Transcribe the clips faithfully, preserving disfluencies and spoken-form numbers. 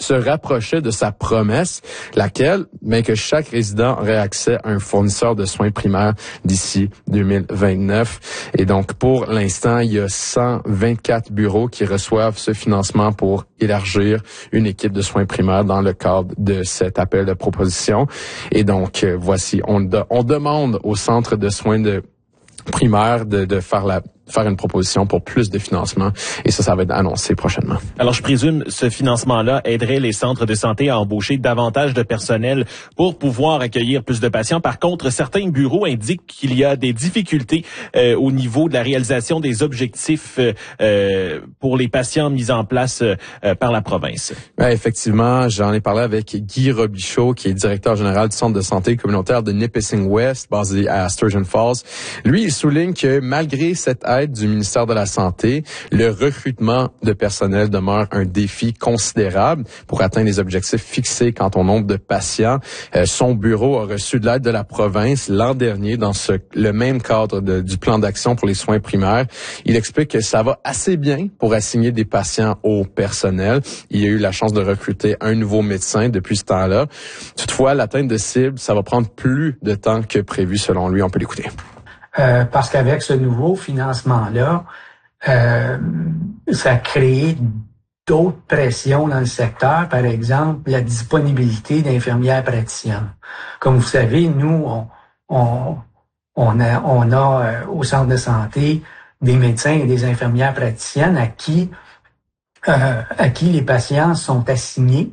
se rapprochait de sa promesse, laquelle, bien que chaque résident aurait accès à un fournisseur de soins primaires d'ici deux mille vingt-neuf. Et donc, pour l'instant, il y a cent vingt-quatre bureaux qui reçoivent ce financement pour élargir une équipe de soins primaires dans le cadre de cet appel de proposition. Et donc, euh, voici, on, de, on demande au centre de soins de primaires de, de faire la faire une proposition pour plus de financement et ça, ça va être annoncé prochainement. Alors, je présume ce financement-là aiderait les centres de santé à embaucher davantage de personnel pour pouvoir accueillir plus de patients. Par contre, certains bureaux indiquent qu'il y a des difficultés euh, au niveau de la réalisation des objectifs euh, pour les patients mis en place euh, par la province. Ouais, effectivement, j'en ai parlé avec Guy Robichaud, qui est directeur général du centre de santé communautaire de Nipissing West, basé à Sturgeon Falls. Lui, il souligne que malgré cette aide du ministère de la Santé, le recrutement de personnel demeure un défi considérable pour atteindre les objectifs fixés quant au nombre de patients. Euh, son bureau a reçu de l'aide de la province l'an dernier dans ce, le même cadre de, du plan d'action pour les soins primaires. Il explique que ça va assez bien pour assigner des patients au personnel. Il a eu la chance de recruter un nouveau médecin depuis ce temps-là. Toutefois, l'atteinte de cible, ça va prendre plus de temps que prévu selon lui. On peut l'écouter. Euh, parce qu'avec ce nouveau financement-là, euh, ça a créé d'autres pressions dans le secteur, par exemple la disponibilité d'infirmières praticiennes. Comme vous savez, nous, on, on, on a, on a euh, au centre de santé des médecins et des infirmières praticiennes à qui, euh, à qui les patients sont assignés.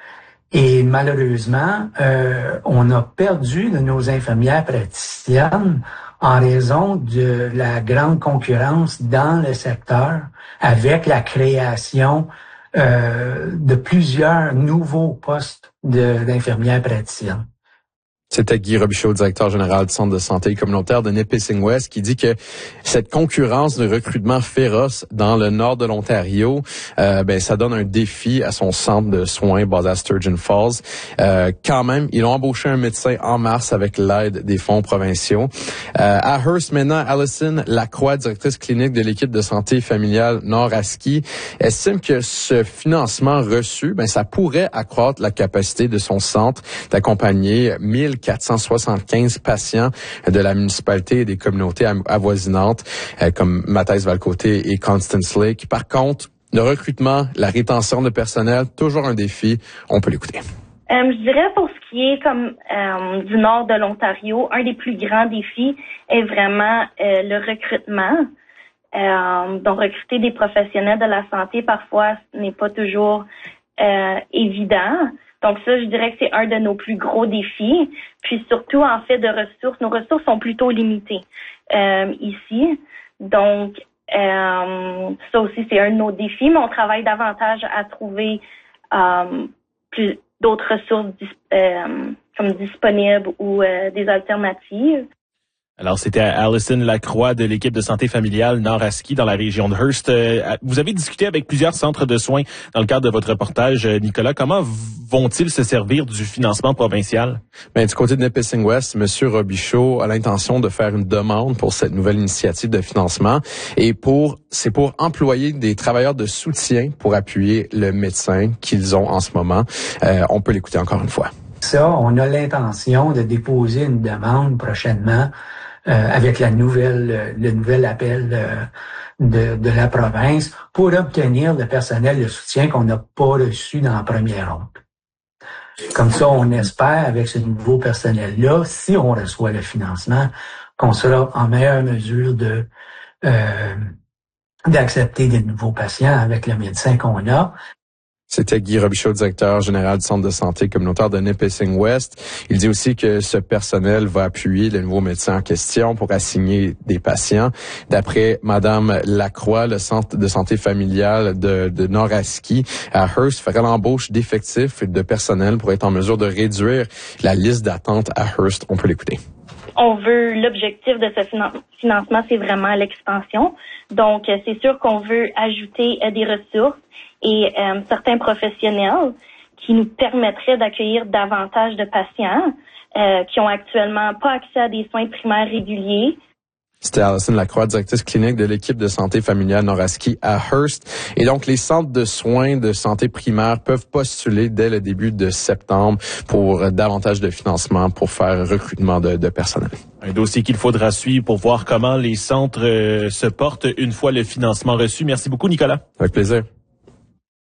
Et malheureusement, euh, on a perdu de nos infirmières praticiennes en raison de la grande concurrence dans le secteur avec la création euh, de plusieurs nouveaux postes de, d'infirmières praticiennes. C'était Guy Robichaud, directeur général du centre de santé communautaire de Nipissing West, qui dit que cette concurrence de recrutement féroce dans le nord de l'Ontario, euh, ben ça donne un défi à son centre de soins basé à Sturgeon Falls. Euh, quand même, ils ont embauché un médecin en mars avec l'aide des fonds provinciaux. Euh, à Hearst, maintenant, Alison Lacroix, directrice clinique de l'équipe de santé familiale Nord-Aski, estime que ce financement reçu, ben ça pourrait accroître la capacité de son centre d'accompagner mille quatre cent soixante-quinze patients de la municipalité et des communautés avoisinantes euh, comme Matthijs-Valcoté et Constance Lake. Par contre, le recrutement, la rétention de personnel, toujours un défi. On peut l'écouter. Euh, je dirais pour ce qui est comme euh, du nord de l'Ontario, un des plus grands défis est vraiment euh, le recrutement. Euh, donc, recruter des professionnels de la santé, parfois, ce n'est pas toujours euh, évident. Donc ça, je dirais que c'est un de nos plus gros défis. Puis surtout, en fait, de ressources. Nos ressources sont plutôt limitées euh, ici. Donc, euh, ça aussi, c'est un de nos défis, mais on travaille davantage à trouver euh, plus d'autres ressources euh, comme disponibles ou euh, des alternatives. Alors, c'était Alison Lacroix de l'équipe de santé familiale Nord-Aski dans la région de Hearst. Vous avez discuté avec plusieurs centres de soins dans le cadre de votre reportage, Nicolas. Comment vont-ils se servir du financement provincial? Ben, du côté de Nipissing West, M. Robichaud a l'intention de faire une demande pour cette nouvelle initiative de financement et pour c'est pour employer des travailleurs de soutien pour appuyer le médecin qu'ils ont en ce moment. Euh, on peut l'écouter encore une fois. Ça, on a l'intention de déposer une demande prochainement Euh, avec la nouvelle, euh, le nouvel appel euh, de, de la province pour obtenir le personnel de soutien qu'on n'a pas reçu dans la première ronde. Comme ça, on espère, avec ce nouveau personnel-là, si on reçoit le financement, qu'on sera en meilleure mesure de euh, d'accepter des nouveaux patients avec le médecin qu'on a. C'était Guy Robichaud, directeur général du centre de santé communautaire de Nipissing West. Il dit aussi que ce personnel va appuyer le nouveau médecin en question pour assigner des patients. D'après Madame Lacroix, le centre de santé familiale de, de Nord-Aski à Hearst ferait l'embauche d'effectifs et de personnel pour être en mesure de réduire la liste d'attente à Hearst. On peut l'écouter. On veut, l'objectif de ce financement, c'est vraiment l'expansion. Donc, c'est sûr qu'on veut ajouter des ressources et euh, certains professionnels qui nous permettraient d'accueillir davantage de patients euh, qui ont actuellement pas accès à des soins primaires réguliers. C'était Alison Lacroix, directrice clinique de l'équipe de santé familiale Noraski à Hearst. Et donc, les centres de soins de santé primaire peuvent postuler dès le début de septembre pour davantage de financement pour faire recrutement de, de personnel. Un dossier qu'il faudra suivre pour voir comment les centres euh, se portent une fois le financement reçu. Merci beaucoup, Nicolas. Avec plaisir.